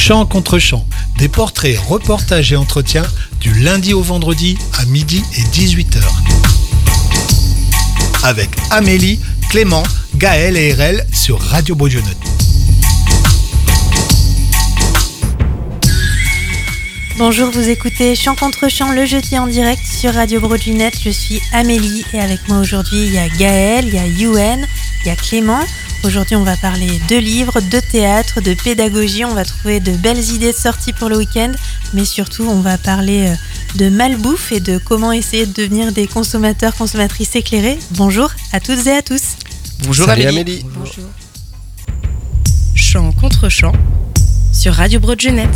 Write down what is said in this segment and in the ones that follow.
Chant contre chant, des portraits, reportages et entretiens du lundi au vendredi à midi et 18h. Avec Amélie, Clément, Gaël et Erel sur Radio Brugenet. Bonjour, vous écoutez Chant contre chant, le jeudi en direct sur Radio Brugenet. Je suis Amélie et avec moi aujourd'hui il y a Gaël, il y a Youen, il y a Clément. Aujourd'hui on va parler de livres, de théâtre, de pédagogie. On va trouver de belles idées de sorties pour le week-end. Mais surtout on va parler de malbouffe et de comment essayer de devenir des consommateurs, consommatrices éclairés. Bonjour à toutes et à tous. Bonjour Amélie. Bonjour. Chant contre chant sur Radio Brugenet.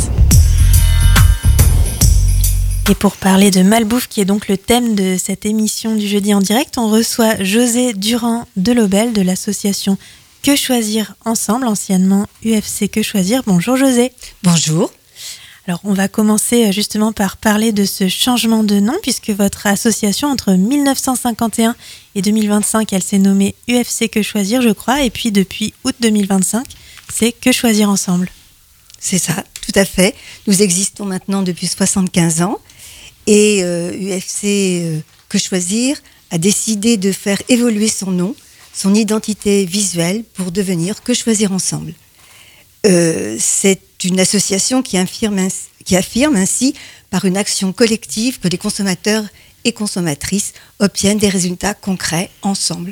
Et pour parler de malbouffe, qui est donc le thème de cette émission du jeudi en direct, on reçoit José Durand de Lobel de l'association Que Choisir Ensemble, anciennement UFC Que Choisir. Bonjour José. Bonjour. Alors on va commencer justement par parler de ce changement de nom, puisque votre association entre 1951 et 2025, elle s'est nommée UFC Que Choisir, je crois, et puis depuis août 2025, c'est Que Choisir Ensemble. C'est ça, tout à fait. Nous existons maintenant depuis 75 ans. Et UFC Que Choisir a décidé de faire évoluer son nom, son identité visuelle pour devenir Que Choisir Ensemble. C'est une association qui affirme ainsi par une action collective que les consommateurs et consommatrices obtiennent des résultats concrets ensemble.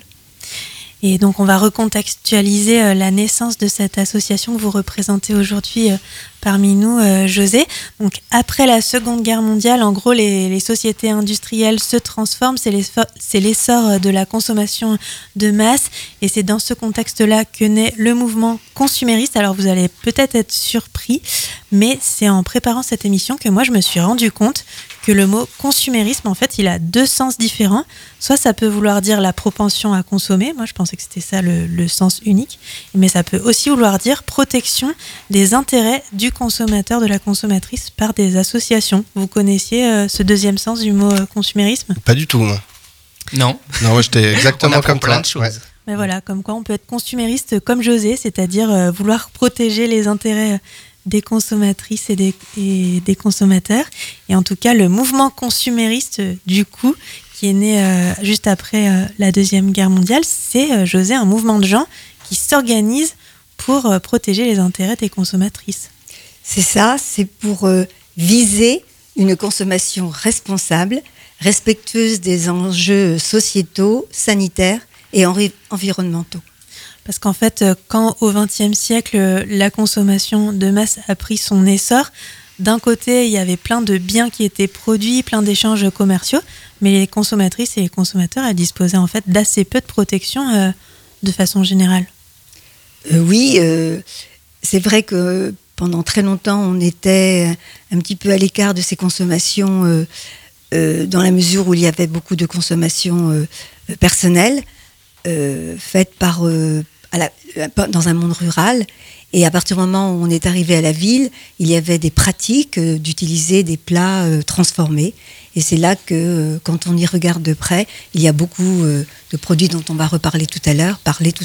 Et donc on va recontextualiser la naissance de cette association que vous représentez aujourd'hui parmi nous, José. Donc après la Seconde Guerre mondiale, en gros les sociétés industrielles se transforment, c'est l'essor de la consommation de masse, et c'est dans ce contexte-là que naît le mouvement consumériste. Alors vous allez peut-être être surpris, mais c'est en préparant cette émission que moi je me suis rendu compte que le mot consumérisme, en fait, il a deux sens différents. Soit ça peut vouloir dire la propension à consommer, moi je pensais que c'était ça le sens unique, mais ça peut aussi vouloir dire protection des intérêts du consommateur, de la consommatrice par des associations. Vous connaissiez ce deuxième sens du mot consumérisme ? Pas du tout, moi. Non, moi j'étais exactement comme plein toi. de choses. Ouais. Mais voilà, comme quoi on peut être consumériste comme José, c'est-à-dire vouloir protéger les intérêts des consommatrices et des consommateurs. Et en tout cas, le mouvement consumériste, du coup, qui est né juste après la Deuxième Guerre mondiale, c'est, José, un mouvement de gens qui s'organisent pour protéger les intérêts des consommatrices. C'est ça, c'est pour viser une consommation responsable, respectueuse des enjeux sociétaux, sanitaires et environnementaux. Parce qu'en fait, quand au XXe siècle, la consommation de masse a pris son essor, d'un côté, il y avait plein de biens qui étaient produits, plein d'échanges commerciaux, mais les consommatrices et les consommateurs, elles disposaient en fait d'assez peu de protection de façon générale. Oui, c'est vrai que pendant très longtemps, on était un petit peu à l'écart de ces consommations dans la mesure où il y avait beaucoup de consommation personnelle faite dans un monde rural. Et à partir du moment où on est arrivé à la ville, il y avait des pratiques d'utiliser des plats transformés. Et c'est là que, quand on y regarde de près, il y a beaucoup de produits dont on va parler tout à l'heure,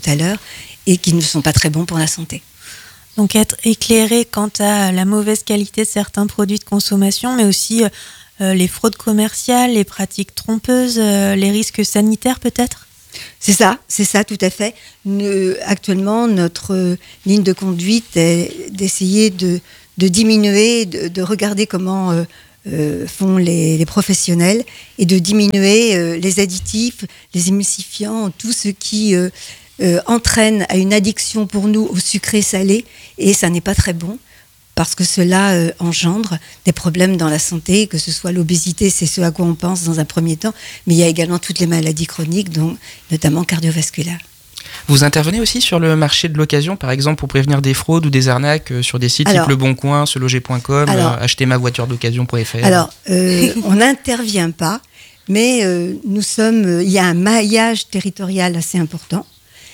et qui ne sont pas très bons pour la santé. Donc être éclairé quant à la mauvaise qualité de certains produits de consommation, mais aussi les fraudes commerciales, les pratiques trompeuses, les risques sanitaires peut-être ? C'est ça, tout à fait. Actuellement, notre ligne de conduite est d'essayer de diminuer, de regarder comment font les professionnels et de diminuer les additifs, les émulsifiants, tout ce qui entraîne à une addiction pour nous au sucré salé, et ça n'est pas très bon. Parce que cela engendre des problèmes dans la santé, que ce soit l'obésité, c'est ce à quoi on pense dans un premier temps, mais il y a également toutes les maladies chroniques, dont notamment cardiovasculaires. Vous intervenez aussi sur le marché de l'occasion, par exemple, pour prévenir des fraudes ou des arnaques sur des sites type Le Bon Coin, seloger.com, achetermavoituredoccasion.fr. Alors, on n'intervient pas, mais il y a un maillage territorial assez important.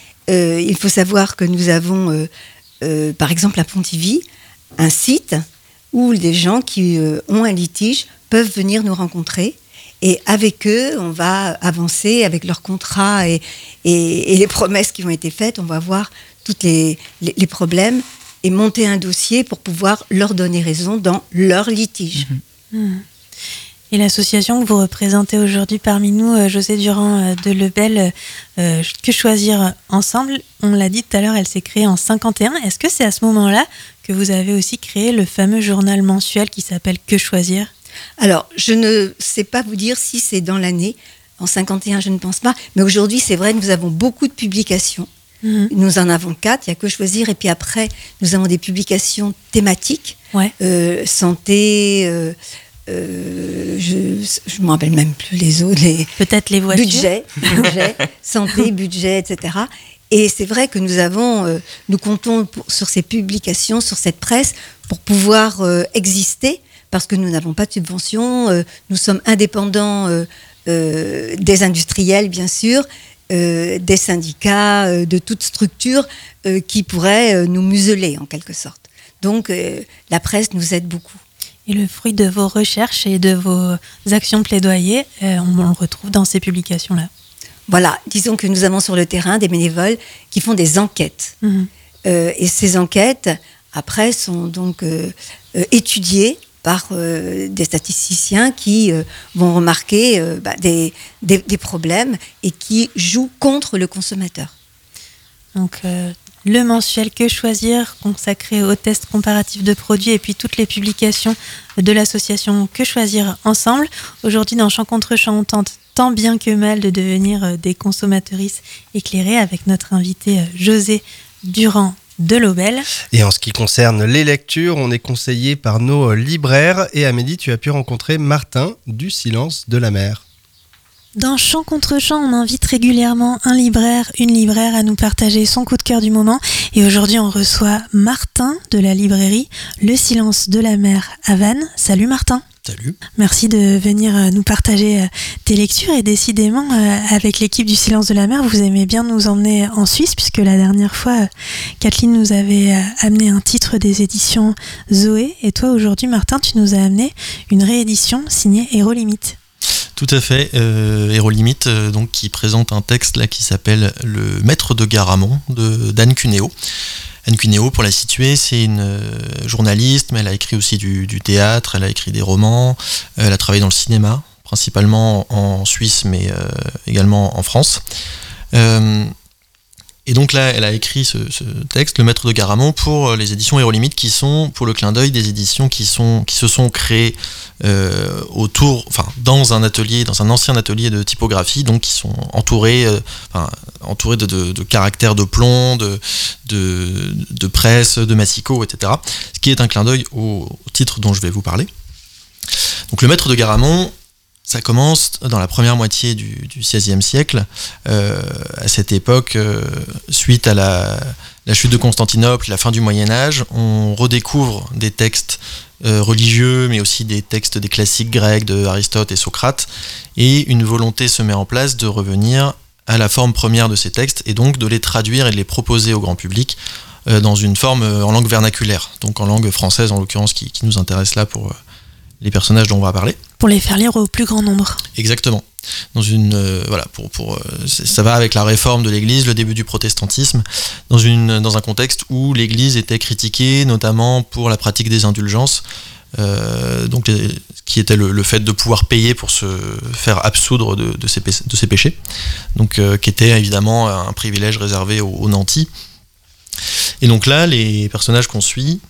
Il faut savoir que nous avons, par exemple, à Pontivy, un site où des gens qui ont un litige peuvent venir nous rencontrer, et avec eux on va avancer avec leurs contrats et les promesses qui ont été faites. On va voir tous les problèmes et monter un dossier pour pouvoir leur donner raison dans leur litige. Et l'association que vous représentez aujourd'hui parmi nous, José Durand de Lebel, Que choisir ensemble, on l'a dit tout à l'heure, elle s'est créée en 51. Est-ce que c'est à ce moment-là que vous avez aussi créé le fameux journal mensuel qui s'appelle Que choisir ? Alors, je ne sais pas vous dire si c'est dans l'année. En 51, je ne pense pas. Mais aujourd'hui, c'est vrai que nous avons beaucoup de publications. Nous en avons 4, il n'y a Que choisir. Et puis après, nous avons des publications thématiques. Santé... je ne me rappelle même plus les autres. Peut-être les voitures. Budget, santé, budget, etc. Et c'est vrai que nous comptons sur ces publications, sur cette presse, pour pouvoir exister, parce que nous n'avons pas de subvention, nous sommes indépendants des industriels, bien sûr, des syndicats, de toute structure qui pourrait nous museler, en quelque sorte. Donc, la presse nous aide beaucoup. Et le fruit de vos recherches et de vos actions de plaidoyer, on le retrouve dans ces publications-là. Voilà, disons que nous avons sur le terrain des bénévoles qui font des enquêtes. Et ces enquêtes, après, sont donc étudiées par des statisticiens qui vont remarquer des problèmes et qui jouent contre le consommateur. Donc, le mensuel Que choisir, consacré aux tests comparatifs de produits et puis toutes les publications de l'association Que choisir ensemble. Aujourd'hui, dans Champ contre Champ, on tente tant bien que mal de devenir des consommatrices éclairées avec notre invité José Durand de Lebel. Et en ce qui concerne les lectures, on est conseillé par nos libraires. Et Amélie, tu as pu rencontrer Martin du Silence de la Mer. Dans Champ contre Champ, on invite régulièrement un libraire, une libraire à nous partager son coup de cœur du moment. Et aujourd'hui, on reçoit Martin de la librairie Le Silence de la Mer à Vannes. Salut Martin. Salut. Merci de venir nous partager tes lectures. Et décidément, avec l'équipe du Silence de la Mer, vous aimez bien nous emmener en Suisse, puisque la dernière fois, Kathleen nous avait amené un titre des éditions Zoé. Et toi, aujourd'hui, Martin, tu nous as amené une réédition signée Héros Limite. Tout à fait, Héros Limite, donc qui présente un texte là qui s'appelle Le Maître de Garamond d'Anne Cuneo. Anne Cuneo, pour la situer, c'est une journaliste, mais elle a écrit aussi du théâtre, elle a écrit des romans, elle a travaillé dans le cinéma, principalement en Suisse, mais également en France. Et donc là, elle a écrit ce texte, Le Maître de Garamond, pour les éditions Héros Limite, qui sont, pour le clin d'œil, des éditions qui se sont créées dans un ancien atelier de typographie, donc qui sont entourés de caractères de plomb, de presse, de massicot, etc. Ce qui est un clin d'œil au titre dont je vais vous parler. Donc Le Maître de Garamond, ça commence dans la première moitié du XVIe siècle. À cette époque, suite à la chute de Constantinople, la fin du Moyen-Âge, on redécouvre des textes religieux, mais aussi des textes des classiques grecs de Aristote et Socrate, et une volonté se met en place de revenir à la forme première de ces textes, et donc de les traduire et de les proposer au grand public dans une forme en langue vernaculaire, donc en langue française en l'occurrence, qui nous intéresse là pour les personnages dont on va parler. Pour les faire lire au plus grand nombre. Exactement. Ça va avec la réforme de l'Église, le début du protestantisme, dans un contexte où l'Église était critiquée, notamment pour la pratique des indulgences, qui était le fait de pouvoir payer pour se faire absoudre de ses péchés, donc qui était évidemment un privilège réservé aux nantis. Et donc là, les personnages qu'on suit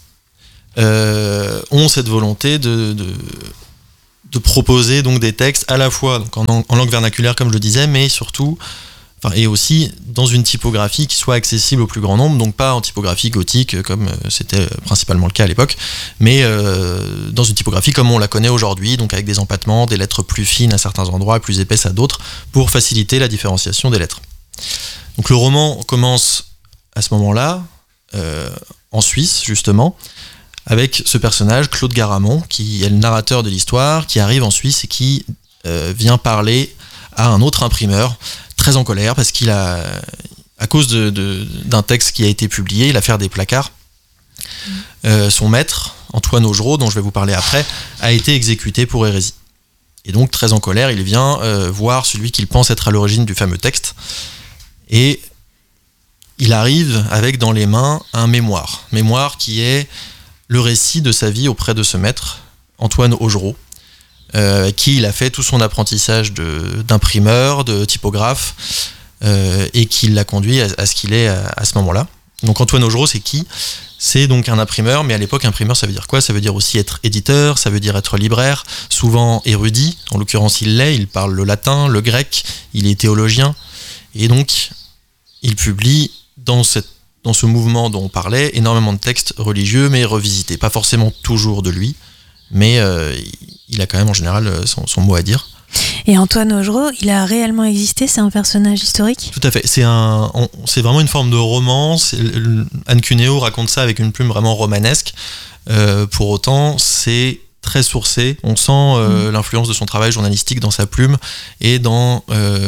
ont cette volonté de proposer donc des textes à la fois donc en langue vernaculaire comme je le disais, mais surtout et aussi dans une typographie qui soit accessible au plus grand nombre, donc pas en typographie gothique comme c'était principalement le cas à l'époque, mais dans une typographie comme on la connaît aujourd'hui, donc avec des empattements, des lettres plus fines à certains endroits, plus épaisses à d'autres, pour faciliter la différenciation des lettres. Donc le roman commence à ce moment-là, en Suisse justement, avec ce personnage, Claude Garamond, qui est le narrateur de l'histoire, qui arrive en Suisse et qui vient parler à un autre imprimeur, très en colère, parce qu'il a, à cause d'un texte qui a été publié, l'affaire des placards, son maître, Antoine Augereau, dont je vais vous parler après, a été exécuté pour hérésie. Et donc, très en colère, il vient voir celui qu'il pense être à l'origine du fameux texte, et il arrive avec dans les mains un mémoire qui est le récit de sa vie auprès de ce maître, Antoine Augereau, qui il a fait tout son apprentissage d'imprimeur, de typographe, et qui l'a conduit à ce qu'il est à ce moment-là. Donc Antoine Augereau, c'est qui ? C'est donc un imprimeur, mais à l'époque, imprimeur, ça veut dire quoi ? Ça veut dire aussi être éditeur, ça veut dire être libraire, souvent érudit. En l'occurrence, il l'est, il parle le latin, le grec, il est théologien. Et donc, il publie dans ce mouvement dont on parlait énormément de textes religieux, mais revisités. Pas forcément toujours de lui, mais il a quand même en général son mot à dire. Et Antoine Augereau, il a réellement existé, c'est un personnage historique ? Tout à fait, c'est vraiment une forme de roman. Anne Cuneo raconte ça avec une plume vraiment romanesque. Pour autant, c'est très sourcé. On sent l'influence de son travail journalistique dans sa plume et dans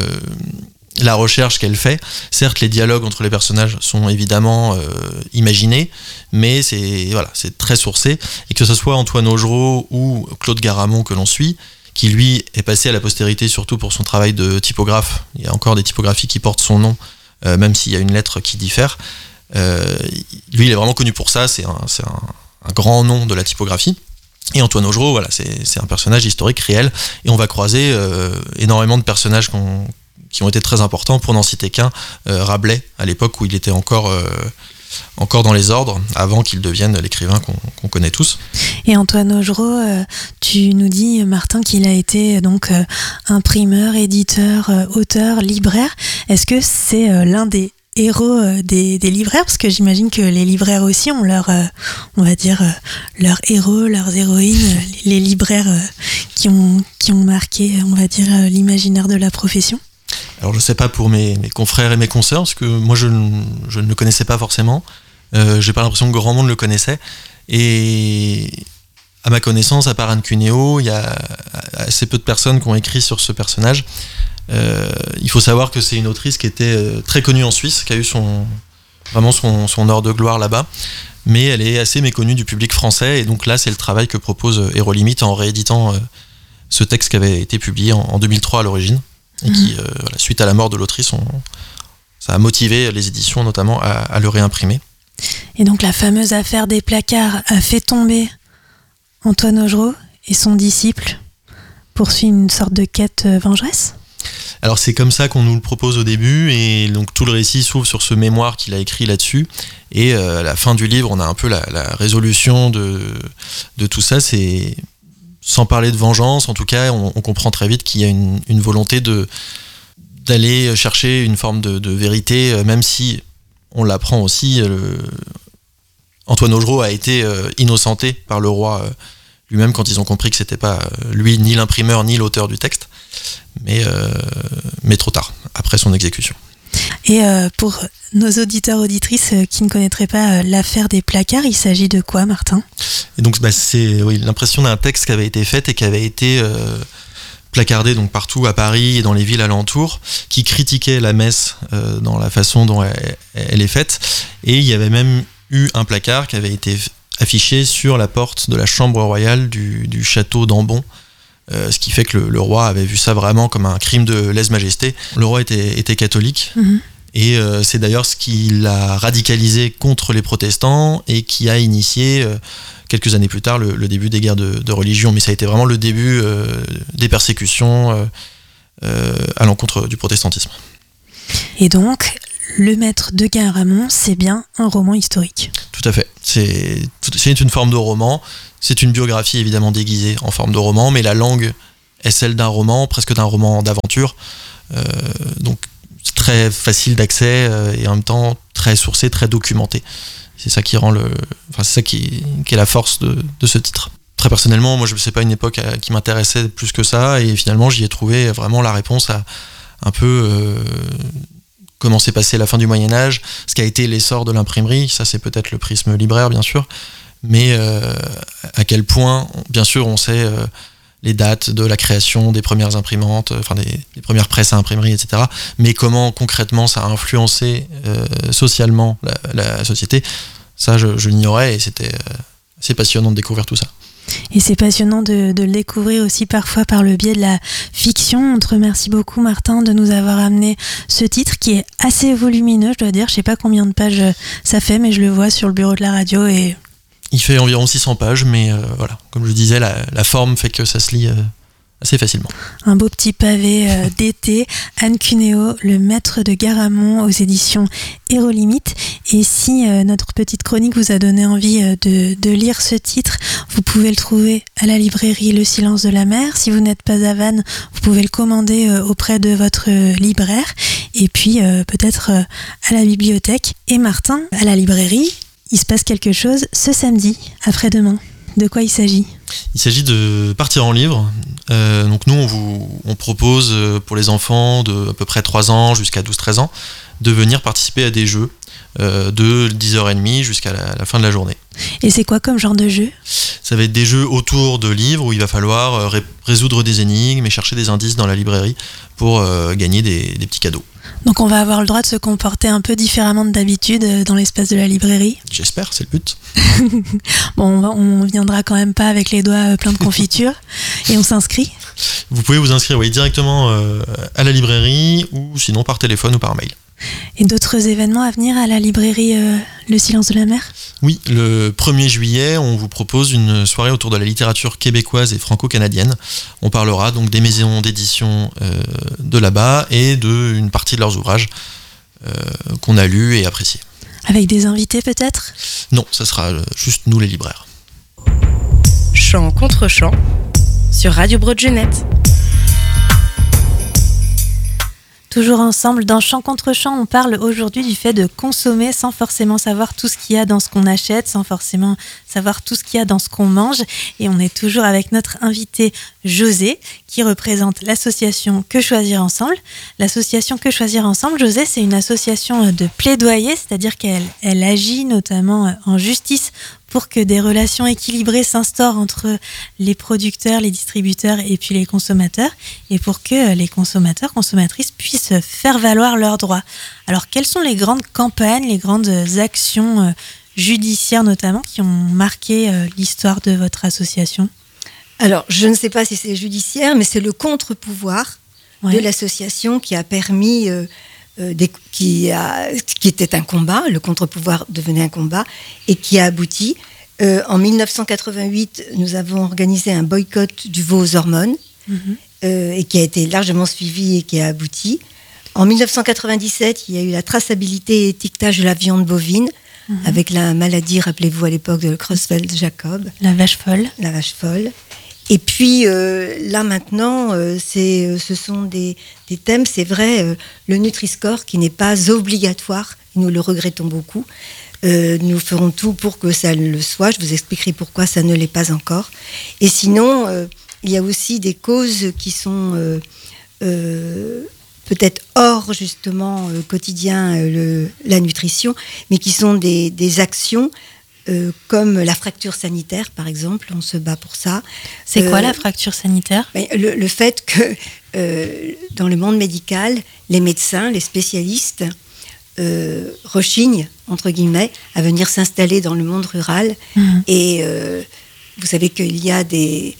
la recherche qu'elle fait. Certes, les dialogues entre les personnages sont évidemment imaginés, mais c'est très sourcé. Et que ce soit Antoine Augereau ou Claude Garamond que l'on suit, qui lui est passé à la postérité surtout pour son travail de typographe. Il y a encore des typographies qui portent son nom, même s'il y a une lettre qui diffère. Lui, il est vraiment connu pour ça, c'est un grand nom de la typographie. Et Antoine Augereau, voilà, c'est un personnage historique réel, et on va croiser énormément de personnages qui ont été très importants, pour n'en citer qu'un, Rabelais, à l'époque où il était encore dans les ordres, avant qu'il devienne l'écrivain qu'on connaît tous. Et Antoine Augereau, tu nous dis, Martin, qu'il a été donc imprimeur, éditeur, auteur, libraire. Est-ce que c'est l'un des héros des libraires ? Parce que j'imagine que les libraires aussi ont on va dire, leurs héros, leurs héroïnes, les libraires qui ont marqué, on va dire, l'imaginaire de la profession. Alors je sais pas pour mes confrères et mes consoeurs, parce que moi je ne le connaissais pas forcément. J'ai pas l'impression que grand monde le connaissait. Et à ma connaissance, à part Anne Cuneo, il y a assez peu de personnes qui ont écrit sur ce personnage. Il faut savoir que c'est une autrice qui était très connue en Suisse, qui a eu vraiment son heure de gloire là-bas. Mais elle est assez méconnue du public français. Et donc là, c'est le travail que propose Hérolimite en rééditant ce texte qui avait été publié en 2003 à l'origine. Et qui, suite à la mort de l'autrice, ça a motivé les éditions notamment à le réimprimer. Et donc la fameuse affaire des placards a fait tomber Antoine Augereau, et son disciple poursuit une sorte de quête vengeresse ? Alors c'est comme ça qu'on nous le propose au début, et donc tout le récit s'ouvre sur ce mémoire qu'il a écrit là-dessus, et à la fin du livre, on a un peu la résolution de tout ça. C'est... Sans parler de vengeance, en tout cas, on comprend très vite qu'il y a une volonté d'aller chercher une forme de vérité, même si on l'apprend aussi. Antoine Augereau a été innocenté par le roi lui-même quand ils ont compris que c'était pas lui, ni l'imprimeur, ni l'auteur du texte, mais trop tard, après son exécution. Et pour nos auditeurs auditrices qui ne connaîtraient pas l'affaire des placards, il s'agit de quoi, Martin ? Et donc c'est l'impression d'un texte qui avait été fait et qui avait été placardé donc partout à Paris et dans les villes alentours, qui critiquait la messe dans la façon dont elle est faite. Et il y avait même eu un placard qui avait été affiché sur la porte de la chambre royale du château d'Ambon. Ce qui fait que le roi avait vu ça vraiment comme un crime de lèse-majesté. Le roi était catholique, et c'est d'ailleurs ce qui l'a radicalisé contre les protestants et qui a initié quelques années plus tard le début des guerres de religion. Mais ça a été vraiment le début des persécutions à l'encontre du protestantisme. Et donc, Le Maître de Garamond, c'est bien un roman historique. Tout à fait. C'est une forme de roman. C'est une biographie évidemment déguisée en forme de roman, mais la langue est celle d'un roman, presque d'un roman d'aventure. Donc c'est très facile d'accès et en même temps très sourcé, très documenté. C'est ça qui rend c'est ça qui est la force de ce titre. Très personnellement, moi je sais pas une époque qui m'intéressait plus que ça, et finalement j'y ai trouvé vraiment la réponse à un peu comment s'est passé la fin du Moyen-Âge, ce qu'a été l'essor de l'imprimerie. Ça c'est peut-être le prisme libraire bien sûr. Mais à quel point, bien sûr, on sait les dates de la création des premières imprimantes, enfin des premières presses à imprimerie, etc. Mais comment concrètement ça a influencé socialement la société, ça je l'ignorais, et c'était assez passionnant de découvrir tout ça. Et c'est passionnant de le découvrir aussi parfois par le biais de la fiction. On te remercie beaucoup, Martin, de nous avoir amené ce titre qui est assez volumineux, je dois dire. Je sais pas combien de pages ça fait, mais je le vois sur le bureau de la radio et... Il fait environ 600 pages, mais voilà, comme je disais, la forme fait que ça se lit assez facilement. Un beau petit pavé d'été. Anne Cuneo, Le Maître de Garamond, aux éditions Hérolimite. Et si notre petite chronique vous a donné envie de lire ce titre, vous pouvez le trouver à la librairie Le Silence de la Mer. Si vous n'êtes pas à Vannes, vous pouvez le commander auprès de votre libraire. Et puis peut-être à la bibliothèque. Et Martin, à la librairie, il se passe quelque chose ce samedi, après-demain. De quoi il s'agit ? Il s'agit de partir en livre. Donc nous, on propose pour les enfants de à peu près 3 ans jusqu'à 12-13 ans de venir participer à des jeux de 10h30 jusqu'à la fin de la journée. Et c'est quoi comme genre de jeu ? Ça va être des jeux autour de livres où il va falloir résoudre des énigmes et chercher des indices dans la librairie pour gagner des petits cadeaux. Donc on va avoir le droit de se comporter un peu différemment de d'habitude dans l'espace de la librairie. J'espère, c'est le but. Bon, on viendra quand même pas avec les doigts pleins de confiture et on s'inscrit. Vous pouvez vous inscrire directement à la librairie ou sinon par téléphone ou par mail. Et d'autres événements à venir à la librairie Le Silence de la Mer ? Oui, le 1er juillet, on vous propose une soirée autour de la littérature québécoise et franco-canadienne. On parlera donc des maisons d'édition de là-bas et d'une partie de leurs ouvrages qu'on a lus et appréciés. Avec des invités peut-être ? Non, ça sera juste nous les libraires. Chant contre chant sur Radio Broad-Genette. Toujours ensemble, dans Chant contre Chant, on parle aujourd'hui du fait de consommer sans forcément savoir tout ce qu'il y a dans ce qu'on achète, sans forcément savoir tout ce qu'il y a dans ce qu'on mange. Et on est toujours avec notre invité José, qui représente l'association Que Choisir Ensemble. L'association Que Choisir Ensemble, José, c'est une association de plaidoyer, c'est-à-dire qu'elle agit notamment en justice pour que des relations équilibrées s'instaurent entre les producteurs, les distributeurs et puis les consommateurs, et pour que les consommateurs, consommatrices puissent faire valoir leurs droits. Alors, quelles sont les grandes campagnes, les grandes actions judiciaires notamment qui ont marqué l'histoire de votre association ? Alors, je ne sais pas si c'est judiciaire, mais c'est le contre-pouvoir de l'association qui a permis... qui était un combat, le contre-pouvoir devenait un combat, et qui a abouti. En 1988, nous avons organisé un boycott du veau aux hormones, et qui a été largement suivi et qui a abouti. En 1997, il y a eu la traçabilité et étiquetage de la viande bovine, avec la maladie, rappelez-vous à l'époque de Creutzfeldt-Jakob. La vache folle. La vache folle. Et puis là maintenant, ce sont des thèmes, c'est vrai, le Nutri-Score qui n'est pas obligatoire, nous le regrettons beaucoup. Nous ferons tout pour que ça le soit, je vous expliquerai pourquoi ça ne l'est pas encore. Et sinon, il y a aussi des causes qui sont peut-être hors justement quotidien, la nutrition, mais qui sont des actions comme la fracture sanitaire, par exemple, on se bat pour ça. C'est quoi la fracture sanitaire ? Le fait que dans le monde médical, les médecins, les spécialistes rechignent, entre guillemets, à venir s'installer dans le monde rural. Et vous savez qu'il y a des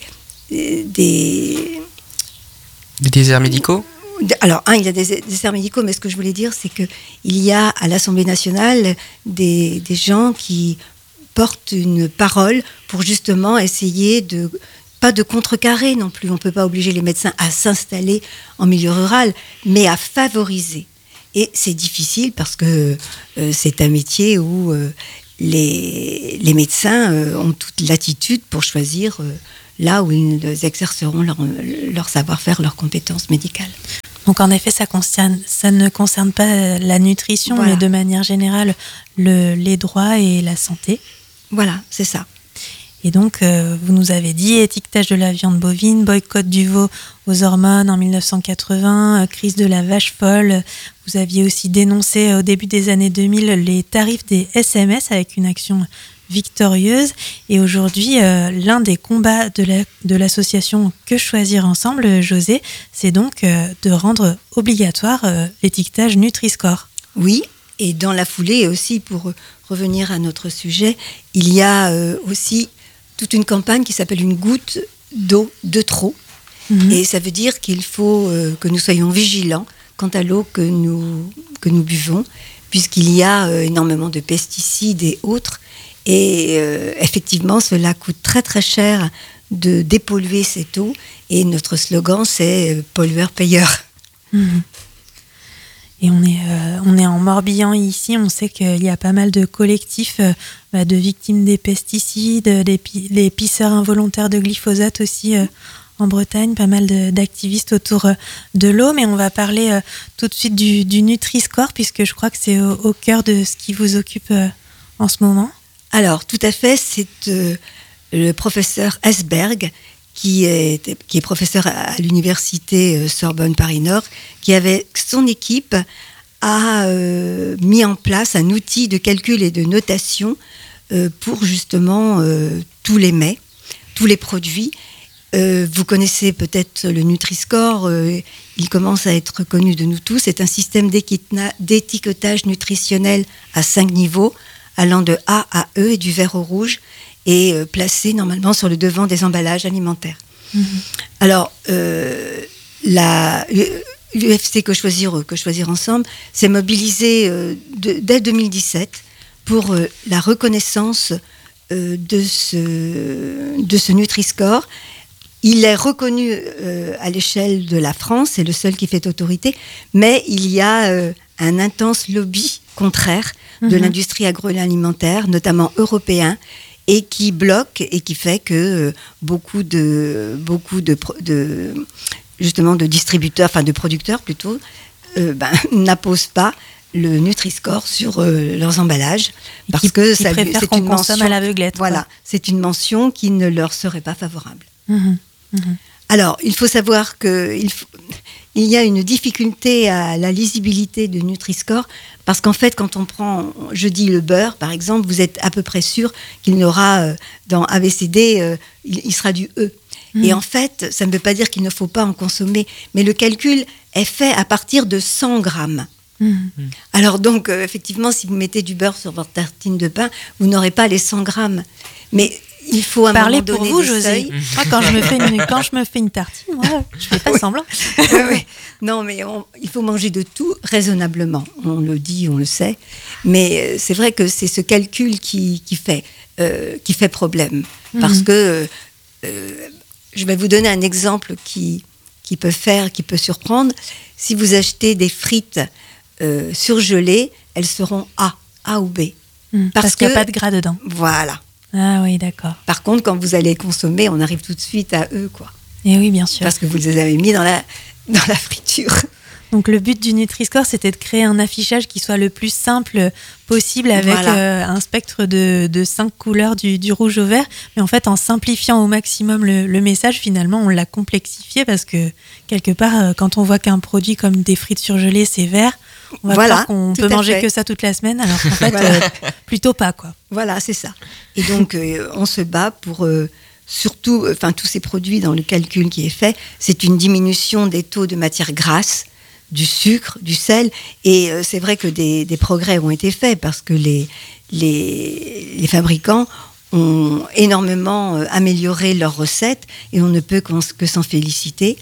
déserts médicaux ? Alors, il y a des déserts médicaux, mais ce que je voulais dire, c'est qu'il y a à l'Assemblée nationale des gens qui portent une parole pour justement essayer pas de contrecarrer non plus. On ne peut pas obliger les médecins à s'installer en milieu rural, mais à favoriser. Et c'est difficile parce que c'est un métier où les médecins ont toute latitude pour choisir là où ils exerceront leur savoir-faire, leurs compétences médicales. Donc en effet, ça ne concerne pas la nutrition, mais de manière générale les droits et la santé. Voilà, c'est ça. Et donc, vous nous avez dit étiquetage de la viande bovine, boycott du veau aux hormones en 1980, crise de la vache folle. Vous aviez aussi dénoncé au début des années 2000 les tarifs des SMS avec une action victorieuse. Et aujourd'hui, l'un des combats de l'association Que Choisir Ensemble, José, c'est donc de rendre obligatoire l'étiquetage Nutri-Score. Oui, et dans la foulée aussi, pour revenir à notre sujet, il y a aussi toute une campagne qui s'appelle une goutte d'eau de trop. Et ça veut dire qu'il faut que nous soyons vigilants quant à l'eau que nous buvons, puisqu'il y a énormément de pesticides et autres. Et effectivement, cela coûte très très cher de dépolluer cette eau. Et notre slogan, c'est pollueur-payeur. Et on est en Morbihan ici, on sait qu'il y a pas mal de collectifs de victimes des pesticides, des pisseurs involontaires de glyphosate aussi en Bretagne, pas mal d'activistes autour de l'eau, mais on va parler tout de suite du Nutri-Score, puisque je crois que c'est au cœur de ce qui vous occupe en ce moment. Alors, tout à fait, c'est le professeur Esberg, qui est professeur à l'université Sorbonne Paris-Nord, qui avec son équipe a mis en place un outil de calcul et de notation pour justement tous les mets, tous les produits. Vous connaissez peut-être le Nutri-Score, il commence à être connu de nous tous. C'est un système d'étiquetage nutritionnel à 5 niveaux, allant de A à E et du vert au rouge, et placé normalement sur le devant des emballages alimentaires. Alors, l'UFC que choisir ensemble s'est mobilisé dès 2017 pour la reconnaissance de ce Nutri-Score. Il est reconnu à l'échelle de la France, c'est le seul qui fait autorité, mais il y a un intense lobby contraire de l'industrie agroalimentaire, notamment européen, et qui bloque et qui fait que beaucoup de distributeurs, enfin de producteurs plutôt, n'apposent pas le Nutri-Score sur leurs emballages parce que c'est une mention à l'aveuglette. Voilà, c'est une mention qui ne leur serait pas favorable. Alors, il faut savoir qu'il y a une difficulté à la lisibilité de Nutri-Score parce qu'en fait, quand on prend, je dis le beurre, par exemple, vous êtes à peu près sûr qu'il n'aura, dans ABCD, il sera du E. Et en fait, ça ne veut pas dire qu'il ne faut pas en consommer, mais le calcul est fait à partir de 100 grammes. Alors donc, effectivement, si vous mettez du beurre sur votre tartine de pain, vous n'aurez pas les 100 grammes. Mais il faut un moment donné pour vous, José. Moi, quand je me fais une tartine, moi, je fais pas semblant. Oui. Non, mais il faut manger de tout raisonnablement. On le dit, on le sait. Mais c'est vrai que c'est ce calcul qui fait problème. Parce que je vais vous donner un exemple qui peut surprendre. Si vous achetez des frites surgelées, elles seront A ou B. Parce qu'il n'y a pas de gras dedans. Voilà. Ah oui, d'accord. Par contre, quand vous allez consommer, on arrive tout de suite à eux, quoi. Et oui, bien sûr. Parce que vous les avez mis dans la friture. Donc le but du Nutri-Score, c'était de créer un affichage qui soit le plus simple possible avec un spectre de 5 couleurs du rouge au vert. Mais en fait, en simplifiant au maximum le message, finalement, on l'a complexifié parce que quelque part, quand on voit qu'un produit comme des frites surgelées, c'est vert, on va croire qu'on peut manger que ça toute la semaine, alors qu'en fait, plutôt pas, quoi. Voilà, c'est ça. Et donc, on se bat pour... surtout, tous ces produits dans le calcul qui est fait, c'est une diminution des taux de matières grasses, du sucre, du sel, et c'est vrai que des progrès ont été faits parce que les fabricants ont énormément amélioré leurs recettes et on ne peut que s'en féliciter.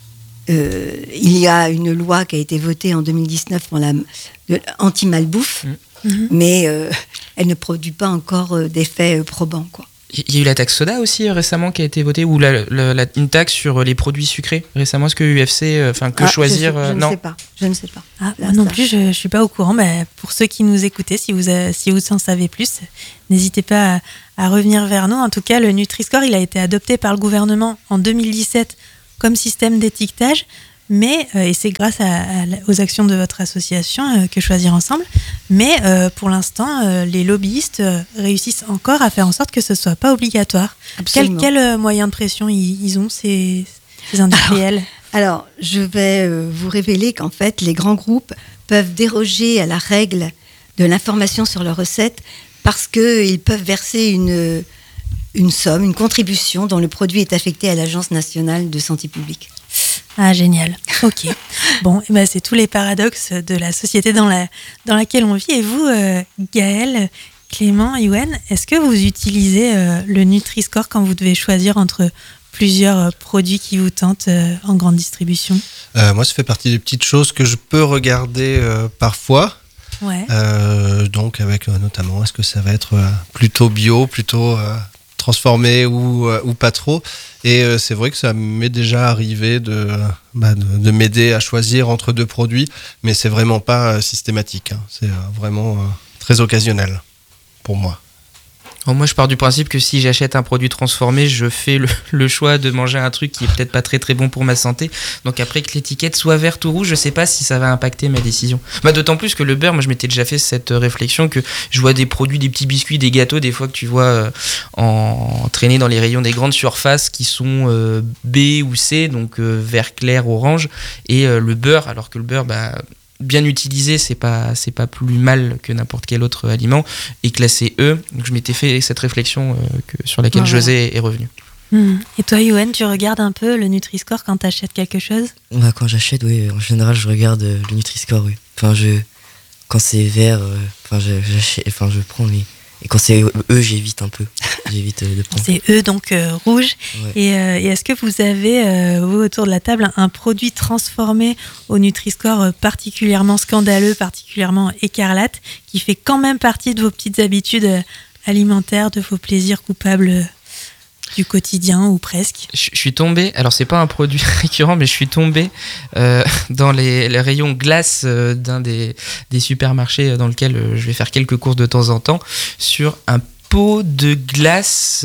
Il y a une loi qui a été votée en 2019 pour anti-malbouffe, mais elle ne produit pas encore d'effets probants, quoi. Il y a eu la taxe soda aussi récemment qui a été votée, ou une taxe sur les produits sucrés récemment. Est-ce que UFC, choisir... Je ne sais pas. Ah, moi non plus, je ne suis pas au courant. Mais pour ceux qui nous écoutaient, si vous en savez plus, n'hésitez pas à revenir vers nous. En tout cas, le Nutri-Score, il a été adopté par le gouvernement en 2017 comme système d'étiquetage. Mais, et c'est grâce aux actions de votre association que Choisir Ensemble, mais pour l'instant, les lobbyistes réussissent encore à faire en sorte que ce ne soit pas obligatoire. Quel moyen de pression ils ont, ces industriels ? Alors, je vais vous révéler qu'en fait, les grands groupes peuvent déroger à la règle de l'information sur leurs recettes parce qu'ils peuvent verser une somme, une contribution dont le produit est affecté à l'Agence nationale de santé publique. Ah, génial. Ok. Bon, c'est tous les paradoxes de la société dans laquelle on vit. Et vous, Gaëlle, Clément, Yoann, est-ce que vous utilisez le Nutri-Score quand vous devez choisir entre plusieurs produits qui vous tentent en grande distribution ? Moi, ça fait partie des petites choses que je peux regarder parfois. Ouais. Donc avec notamment, est-ce que ça va être plutôt bio, plutôt transformé ou pas trop. Et c'est vrai que ça m'est déjà arrivé de m'aider à choisir entre deux produits, mais c'est vraiment pas systématique. Hein. C'est vraiment très occasionnel pour moi. Alors moi, je pars du principe que si j'achète un produit transformé, je fais le choix de manger un truc qui est peut-être pas très très bon pour ma santé. Donc après que l'étiquette soit verte ou rouge, je sais pas si ça va impacter ma décision. D'autant plus que le beurre, moi je m'étais déjà fait cette réflexion que je vois des produits, des petits biscuits, des gâteaux, des fois que tu vois traîner dans les rayons des grandes surfaces qui sont B ou C, donc vert clair, orange, et le beurre, alors que le beurre, bien utilisé, c'est pas plus mal que n'importe quel autre aliment, et classé E. Donc je m'étais fait cette réflexion sur laquelle José est revenu. Et toi, Yoann, tu regardes un peu le Nutri-Score quand tu achètes quelque chose ? Quand j'achète, oui, en général, je regarde le Nutri-Score, oui. Quand c'est vert, je prends, mais... Et quand c'est E, j'évite un peu. J'évite de prendre. C'est E, donc rouge. Ouais. Et est-ce que vous avez, vous, autour de la table, un produit transformé au Nutri-Score particulièrement scandaleux, particulièrement écarlate, qui fait quand même partie de vos petites habitudes alimentaires, de vos plaisirs coupables du quotidien ou presque? Je suis tombé, alors c'est pas un produit récurrent, mais je suis tombé dans les rayons glace d'un des supermarchés dans lequel je vais faire quelques courses de temps en temps, sur un pot de glace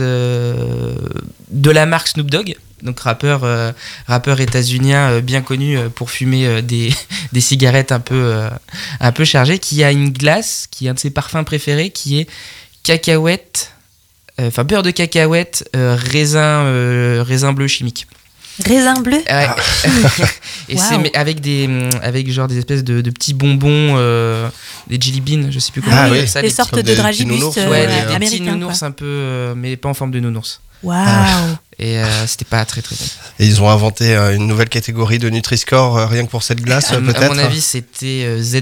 de la marque Snoop Dogg, donc rappeur états-unien bien connu pour fumer des cigarettes un peu chargées, qui a une glace qui est un de ses parfums préférés, qui est cacahuète. Beurre de cacahuète, raisin bleu chimique. Raisin bleu. Et c'est avec genre des espèces de petits bonbons, des jelly beans, je sais plus comment on ça, des sortes de dragibus des petits nounours un peu, mais pas en forme de nounours. Waouh. Et c'était pas très très bon. Et ils ont inventé une nouvelle catégorie de Nutri-Score rien que pour cette glace, peut-être. À mon avis, c'était Z-.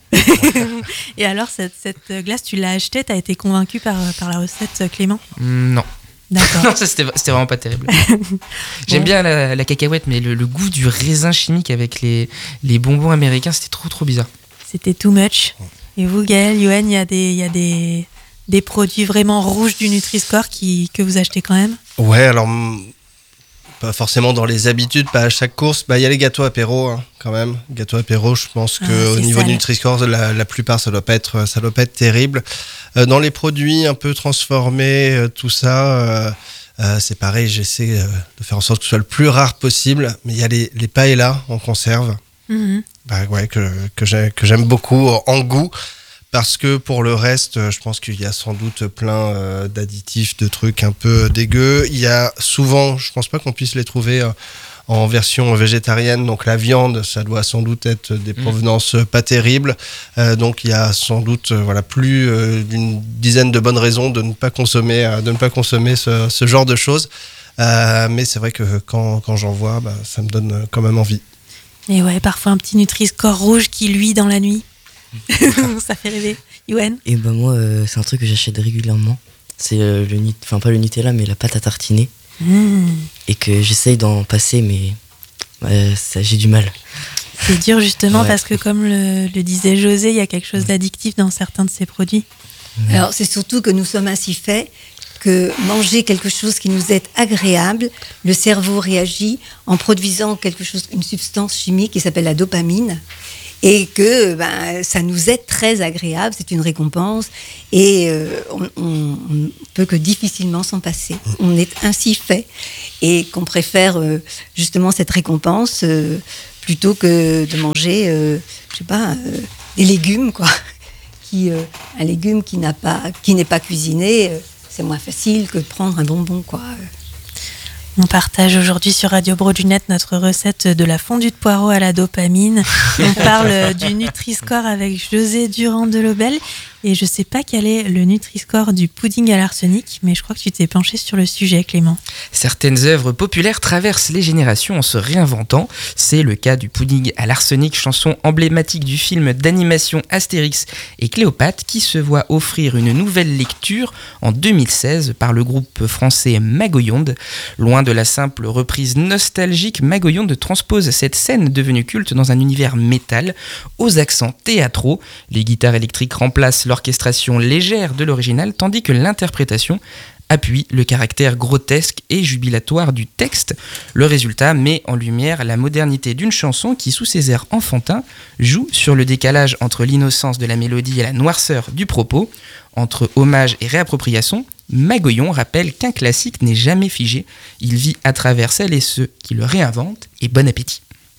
Et alors, cette glace, tu l'as achetée, t'as été convaincu par la recette, Clément ? Non. D'accord. Non, ça c'était vraiment pas terrible. J'aime bien la cacahuète, mais le goût du raisin chimique avec les bonbons américains, c'était trop bizarre. C'était too much. Et vous, Gaël, Yoann, il y a des produits vraiment rouges du Nutri-Score que vous achetez quand même ? Ouais, alors pas forcément dans les habitudes, pas à chaque course. Il y a les gâteaux apéro, hein, quand même. Gâteaux apéro, je pense qu'au niveau du Nutri-Score, la plupart, ça doit pas être terrible. Dans les produits un peu transformés, tout ça, c'est pareil, j'essaie de faire en sorte que ce soit le plus rare possible. Mais il y a les paellas en conserve, que j'aime beaucoup en goût. Parce que pour le reste, je pense qu'il y a sans doute plein d'additifs, de trucs un peu dégueux. Il y a souvent, je pense pas qu'on puisse les trouver en version végétarienne. Donc la viande, ça doit sans doute être des provenances pas terribles. Donc il y a sans doute plus d'une dizaine de bonnes raisons de ne pas consommer ce genre de choses. Mais c'est vrai que quand j'en vois, ça me donne quand même envie. Et ouais, parfois un petit Nutri-Score rouge qui luit dans la nuit. Ça fait rêver. Yoann ? Et moi, c'est un truc que j'achète régulièrement. C'est pas le Nutella, mais la pâte à tartiner. Et que j'essaye d'en passer, mais j'ai du mal. C'est dur justement parce que, comme le disait José, il y a quelque chose d'addictif dans certains de ces produits. Alors, c'est surtout que nous sommes ainsi faits que manger quelque chose qui nous est agréable, le cerveau réagit en produisant une substance chimique qui s'appelle la dopamine. Et que ça nous est très agréable, c'est une récompense, et on ne peut que difficilement s'en passer. On est ainsi fait, et qu'on préfère justement cette récompense plutôt que de manger, des légumes, quoi. Un légume qui n'est pas cuisiné, c'est moins facile que de prendre un bonbon, quoi. On partage aujourd'hui sur Radio Broadjunet notre recette de la fondue de poireaux à la dopamine. On parle du Nutri-Score avec José Durand de Lobel. Et je sais pas quel est le Nutri-Score du pudding à l'arsenic, mais je crois que tu t'es penché sur le sujet, Clément. Certaines œuvres populaires traversent les générations en se réinventant. C'est le cas du pudding à l'arsenic, chanson emblématique du film d'animation Astérix et Cléopâtre, qui se voit offrir une nouvelle lecture en 2016 par le groupe français Magoyonde. Loin de la simple reprise nostalgique, Magoyonde transpose cette scène devenue culte dans un univers métal aux accents théâtraux. Les guitares électriques remplacent l'orchestration légère de l'original, tandis que l'interprétation appuie le caractère grotesque et jubilatoire du texte. Le résultat met en lumière la modernité d'une chanson qui, sous ses airs enfantins, joue sur le décalage entre l'innocence de la mélodie et la noirceur du propos. Entre hommage et réappropriation, Magoyon rappelle qu'un classique n'est jamais figé. Il vit à travers celles et ceux qui le réinventent, et bon appétit.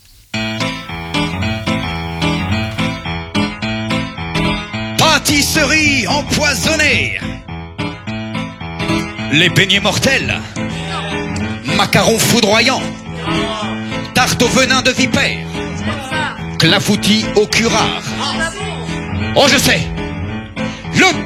Pâtisserie empoisonnée, les beignets mortels, macarons foudroyants, tarte au venin de vipère, clafoutis au curare. Oh, je sais, le